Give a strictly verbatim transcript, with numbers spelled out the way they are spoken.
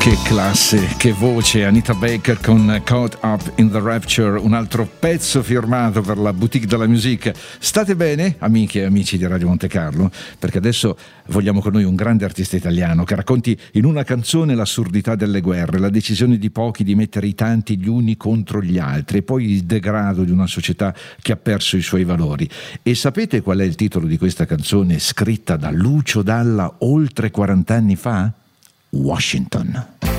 Che classe, che voce, Anita Baker con Caught Up in the Rapture, un altro pezzo firmato per la Boutique de la Musique. State bene, amiche e amici di Radio Monte Carlo, perché adesso vogliamo con noi un grande artista italiano che racconti in una canzone l'assurdità delle guerre, la decisione di pochi di mettere i tanti gli uni contro gli altri e poi il degrado di una società che ha perso i suoi valori. E sapete qual è il titolo di questa canzone scritta da Lucio Dalla oltre quaranta anni fa? Washington.